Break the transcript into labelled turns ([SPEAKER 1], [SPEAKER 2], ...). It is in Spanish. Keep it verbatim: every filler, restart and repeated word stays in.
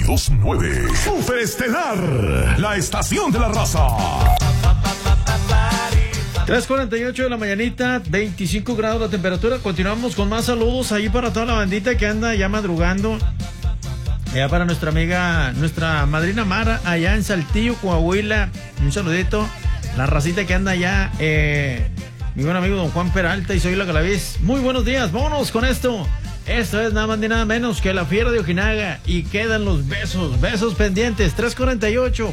[SPEAKER 1] dos nueve. Superestelar, la estación de la raza.
[SPEAKER 2] tres cuarenta y ocho de la mañanita, veinticinco grados la temperatura. Continuamos con más saludos ahí para toda la bandita que anda ya madrugando. Allá para nuestra amiga, nuestra madrina Mara, allá en Saltillo, Coahuila. Un saludito. La racita que anda allá, eh, mi buen amigo don Juan Peralta y soy la Galaviz. Muy buenos días, vámonos con esto. Esto es nada más ni nada menos que la Fiera de Ojinaga. Y quedan los besos, besos pendientes. tres cuarenta y ocho.